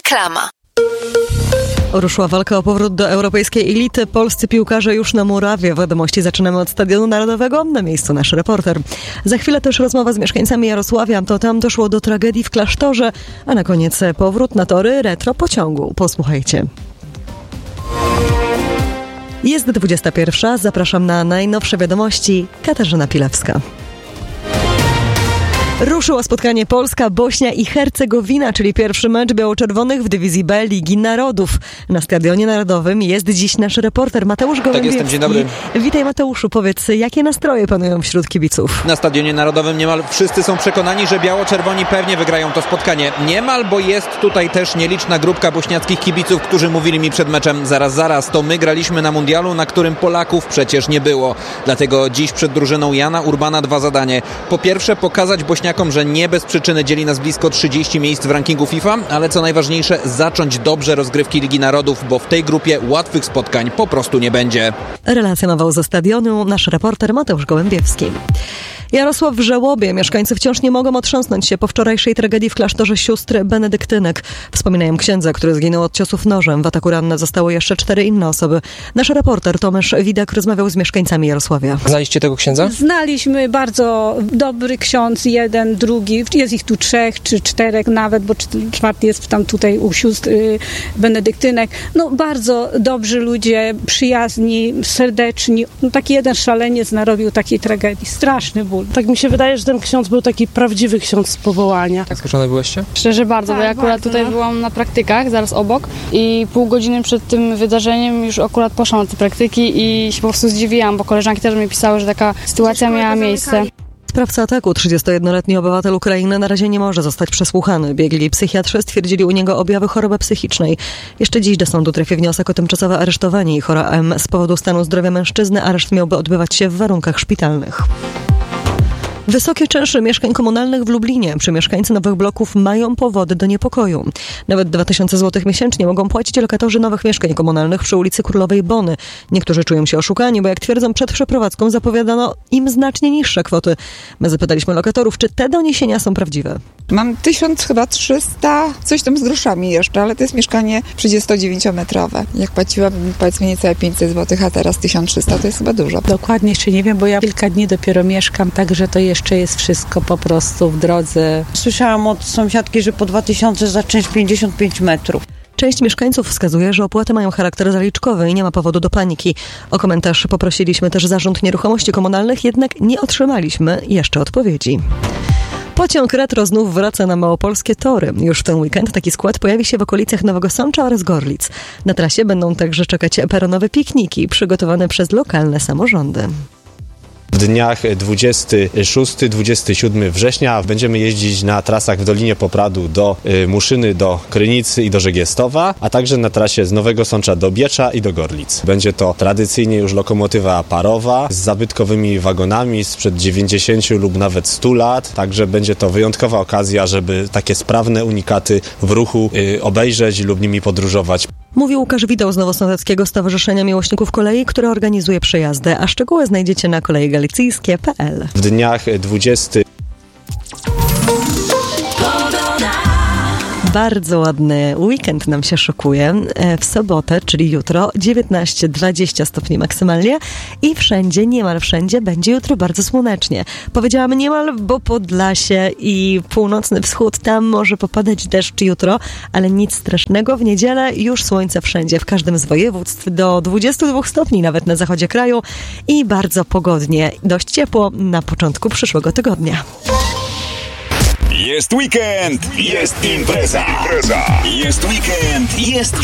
Reklama. Ruszyła walka o powrót do europejskiej elity. Polscy piłkarze już na murawie. Wiadomości zaczynamy od Stadionu Narodowego. Na miejscu nasz reporter. Za chwilę też rozmowa z mieszkańcami Jarosławia. To tam doszło do tragedii w klasztorze. A na koniec powrót na tory retro pociągu. Posłuchajcie. Jest 21. Zapraszam na najnowsze wiadomości. Katarzyna Pilewska. Ruszyło spotkanie Polska-Bośnia i Hercegowina, czyli pierwszy mecz biało-czerwonych w dywizji B Ligi Narodów. Na Stadionie Narodowym jest dziś nasz reporter Mateusz Gołębiewski. Tak, jestem, dzień dobry. Witaj Mateuszu, powiedz, jakie nastroje panują wśród kibiców? Na Stadionie Narodowym niemal wszyscy są przekonani, że biało-czerwoni pewnie wygrają to spotkanie. Niemal, bo jest tutaj też nieliczna grupka bośniackich kibiców, którzy mówili mi przed meczem zaraz, to my graliśmy na mundialu, na którym Polaków przecież nie było. Dlatego dziś przed drużyną Jana Urbana dwa zadanie. Po pierwsze pokazać Bośniakom, że nie bez przyczyny dzieli nas blisko 30 miejsc w rankingu FIFA, ale co najważniejsze, zacząć dobrze rozgrywki Ligi Narodów, bo w tej grupie łatwych spotkań po prostu nie będzie. Relacjonował ze stadionu nasz reporter Mateusz Gołębiewski. Jarosław w żałobie. Mieszkańcy wciąż nie mogą otrząsnąć się po wczorajszej tragedii w klasztorze sióstr benedyktynek. Wspominają księdza, który zginął od ciosów nożem. W ataku ranne zostały jeszcze 4 inne osoby. Nasz reporter Tomasz Widek rozmawiał z mieszkańcami Jarosławia. Znaliście tego księdza? Znaliśmy, bardzo dobry ksiądz, jeden, drugi. Jest ich tu 3 czy 4 nawet, bo 4 jest tam tutaj u sióstr benedyktynek. No bardzo dobrzy ludzie, przyjazni, serdeczni. No, taki jeden szaleniec narobił takiej tragedii. Straszny ból. Tak mi się wydaje, że ten ksiądz był taki prawdziwy ksiądz z powołania. Jak skurzone byłyście? Szczerze bardzo, bo ja akurat tutaj byłam na praktykach, zaraz obok i pół godziny przed tym wydarzeniem już akurat poszłam na te praktyki i się po prostu zdziwiłam, bo koleżanki też mi pisały, że taka sytuacja miała miejsce. Sprawca ataku, 31-letni obywatel Ukrainy, na razie nie może zostać przesłuchany. Biegli psychiatrzy stwierdzili u niego objawy choroby psychicznej. Jeszcze dziś do sądu trafi wniosek o tymczasowe aresztowanie Ihora M. Z powodu stanu zdrowia mężczyzny areszt miałby odbywać się w warunkach szpitalnych. Wysokie czynsze mieszkań komunalnych w Lublinie. Mieszkańcy nowych bloków mają powody do niepokoju. Nawet 2000 zł miesięcznie mogą płacić lokatorzy nowych mieszkań komunalnych przy ulicy Królowej Bony. Niektórzy czują się oszukani, bo jak twierdzą, przed przeprowadzką zapowiadano im znacznie niższe kwoty. My zapytaliśmy lokatorów, czy te doniesienia są prawdziwe. Mam 1300, coś tam z groszami jeszcze, ale to jest mieszkanie 39-metrowe. Jak płaciłam, powiedzmy niecałe 500 zł, a teraz 1300, to jest chyba dużo. Dokładnie jeszcze nie wiem, bo ja kilka dni dopiero mieszkam, także to jeszcze jest wszystko po prostu w drodze. Słyszałam od sąsiadki, że po 2000 za czynsz 55 metrów. Część mieszkańców wskazuje, że opłaty mają charakter zaliczkowy i nie ma powodu do paniki. O komentarz poprosiliśmy też Zarząd Nieruchomości Komunalnych, jednak nie otrzymaliśmy jeszcze odpowiedzi. Pociąg retro znów wraca na małopolskie tory. Już w ten weekend taki skład pojawi się w okolicach Nowego Sącza oraz Gorlic. Na trasie będą także czekać peronowe pikniki przygotowane przez lokalne samorządy. W dniach 26-27 września będziemy jeździć na trasach w Dolinie Popradu do Muszyny, do Krynicy i do Żegiestowa, a także na trasie z Nowego Sącza do Biecza i do Gorlic. Będzie to tradycyjnie już lokomotywa parowa z zabytkowymi wagonami sprzed 90 lub nawet 100 lat, także będzie to wyjątkowa okazja, żeby takie sprawne unikaty w ruchu obejrzeć lub nimi podróżować. Mówił Łukasz Widał z Nowosądeckiego Stowarzyszenia Miłośników Kolei, które organizuje przejazdy, a szczegóły znajdziecie na kolejegalicyjskie.pl. W dniach 20. Bardzo ładny weekend nam się szykuje. W sobotę, czyli jutro, 19-20 stopni maksymalnie i wszędzie, niemal wszędzie będzie jutro bardzo słonecznie. Powiedziałam niemal, bo Podlasie i północny wschód, tam może popadać deszcz jutro, ale nic strasznego. W niedzielę już słońce wszędzie, w każdym z województw, do 22 stopni nawet na zachodzie kraju i bardzo pogodnie. Dość ciepło na początku przyszłego tygodnia. Jest weekend, jest impreza. Jest weekend, jest